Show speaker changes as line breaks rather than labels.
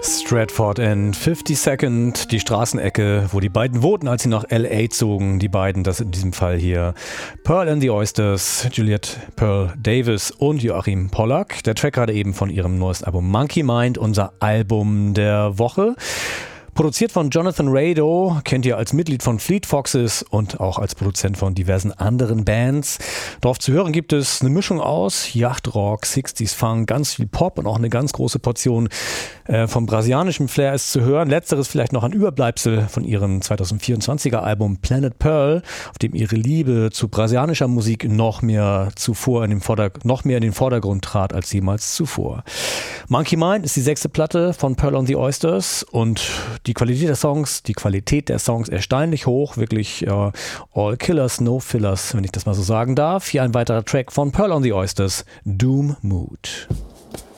Stratford and 52nd, die Straßenecke, wo die beiden wohnten, als sie nach L.A. zogen. Die beiden, das in diesem Fall hier Pearl and the Oysters, Juliette Pearl Davis und Joachim Pollack. Der Track gerade eben von ihrem neuesten Album Monkey Mind, unser Album der Woche. Produziert von Jonathan Rado, kennt ihr als Mitglied von Fleet Foxes und auch als Produzent von diversen anderen Bands. Darauf zu hören gibt es eine Mischung aus Yachtrock, 60s Funk, ganz viel Pop und auch eine ganz große Portion vom brasilianischen Flair ist zu hören. Letzteres vielleicht noch ein Überbleibsel von ihrem 2024er Album Planet Pearl, auf dem ihre Liebe zu brasilianischer Musik noch mehr in den Vordergrund trat als jemals zuvor. Monkey Mind ist die 6. Platte von Pearl and the Oysters und die Qualität der Songs erstaunlich hoch, wirklich all Killers, no Fillers, wenn ich das mal so sagen darf. Hier ein weiterer Track von Pearl and the Oysters, Doom Mood.